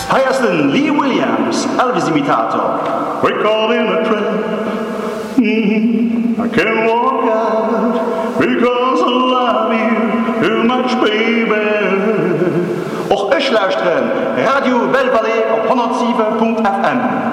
Heiersten Lee Williams, Elvis-Imitator. We're caught in a trap. I can't walk out because I love you too much, baby. Och ech lauschtren, Radio Belle Vallée op 107.fm.